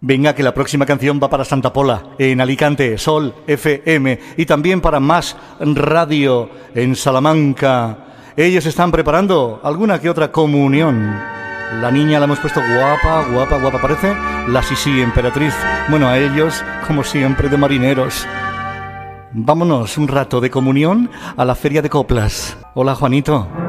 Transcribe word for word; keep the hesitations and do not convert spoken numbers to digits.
Venga, que la próxima canción va para Santa Pola, en Alicante, Sol F M, y también para Más Radio, en Salamanca. Ellos están preparando alguna que otra comunión. La niña la hemos puesto guapa, guapa, guapa, parece la Sisi emperatriz. Bueno, a ellos, como siempre, de marineros. Vámonos un rato de comunión a la Feria de Coplas. Hola, Juanito.